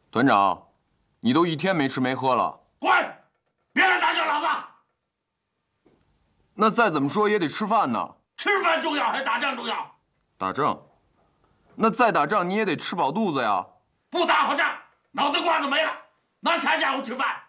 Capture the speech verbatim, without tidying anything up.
团长，你都一天没吃没喝了， 滚！别来打搅老子！ 那再怎么说也得吃饭呢。 吃饭重要还是打仗重要？ 打仗，那再打仗你也得吃饱肚子呀。 不打好仗，脑袋瓜子没了，拿啥家伙吃饭？